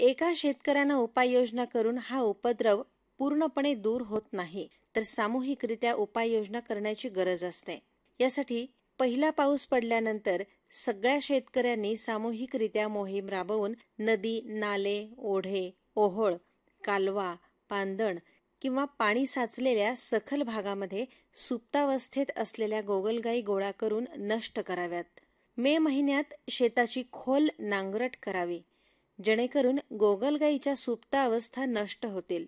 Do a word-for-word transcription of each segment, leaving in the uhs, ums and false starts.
एका शेतकऱ्यानं उपाययोजना करून हा उपद्रव पूर्णपणे दूर होत नाही, तर सामूहिकरित्या उपाययोजना करण्याची गरज असते. यासाठी पहिला पाऊस पडल्यानंतर सगळ्या शेतकऱ्यांनी सामूहिकरित्या मोहीम राबवून नदी, नाले, ओढे, ओहोळ, कालवा, पांदण किंवा पाणी साचलेल्या सखल भागामध्ये सुप्तावस्थेत असलेल्या गोगलगायी गोळा करून नष्ट कराव्यात. मे महिन्यात शेताची खोल नांगरट करावी, जेणेकरून गोगलगायीच्या सुप्तावस्था नष्ट होतील.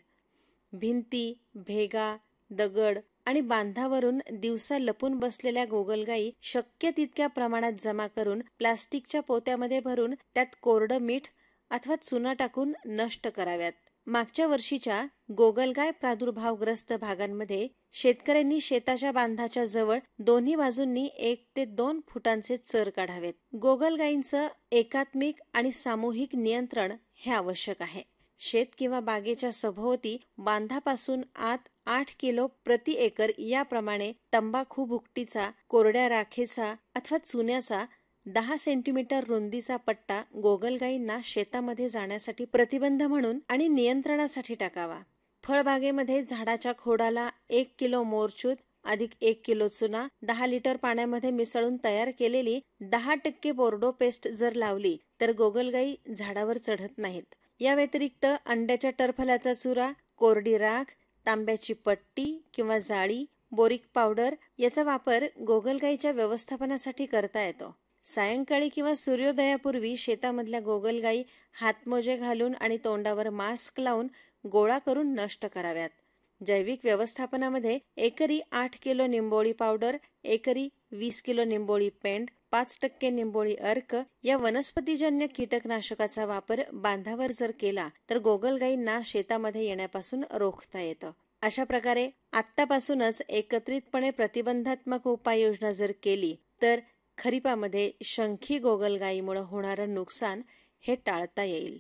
भिंती, भेगा, दगड आणि बांधावरून दिवसा लपून बसलेल्या गोगलगायी शक्य तितक्या प्रमाणात जमा करून प्लास्टिकच्या पोत्यामध्ये भरून त्यात कोरडं मीठ अथवा चुना टाकून नष्ट कराव्यात. मागच्या वर्षीच्या गोगलगाय प्रादुर्भावग्रस्त भागांमध्ये शेतकऱ्यांनी शेताच्या बांधाच्या जवळ दोन्ही बाजूंनी एक ते दोन फुटांचे चर काढावेत. गोगलगायींचं एकात्मिक आणि सामूहिक नियंत्रण हे आवश्यक आहे. शेत किंवा बागेच्या सभोवती बांधापासून आत आठ किलो प्रति एकर याप्रमाणे तंबाखू भुकटीचा, कोरड्या राखेचा अथवा चुन्याचा दहा सेंटीमीटर रुंदीचा पट्टा गोगलगायींना शेतामध्ये जाण्यासाठी प्रतिबंध म्हणून आणि नियंत्रणासाठी टाकावा. फळबागेमध्ये झाडाच्या खोडाला एक किलो मोरचूत अधिक एक किलो चुना दहा लिटर पाण्यामध्ये मिसळून तयार केलेली दहा टक्के बोर्डो पेस्ट जर लावली तर गोगलगायी झाडावर चढत नाहीत. या व्यतिरिक्त अंड्याच्या टरफलाचा चुरा, कोरडी राख, तांब्याची पट्टी किंवा जाळी, बोरिक पावडर याचा वापर गोगलगायीच्या व्यवस्थापनासाठी करता येतो. सायंकाळी किंवा सूर्योदयापूर्वी शेतामधल्या गोगलगायी हातमोजे घालून आणि तोंडावर मास्क लावून गोळा करून नष्ट कराव्यात. जैविक व्यवस्थापनामध्ये एकरी आठ किलो निंबोळी पावडर, एकरी वीस किलो निंबोळी पेंड, पाच टक्के निंबोळी अर्क या वनस्पतीजन्य कीटकनाशकाचा वापर बांधावर जर केला तर गोगलगायींना शेतामध्ये येण्यापासून रोखता येतं. अशा प्रकारे आत्तापासूनच एकत्रितपणे प्रतिबंधात्मक उपाययोजना जर केली तर खरीपामध्ये शंखी गोगलगायीमुळे होणारं नुकसान हे टाळता येईल.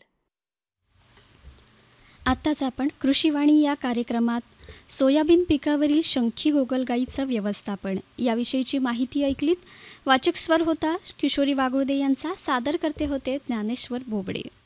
आत्ताच आपण कृषीवाणी या कार्यक्रमात सोयाबीन पिकावरील शंखी गोगलगायीचं व्यवस्थापन याविषयीची माहिती ऐकलीत. वाचक स्वर होता किशोरी वागुर्दे यांचा, सादर करते होते ज्ञानेश्वर बोबडे.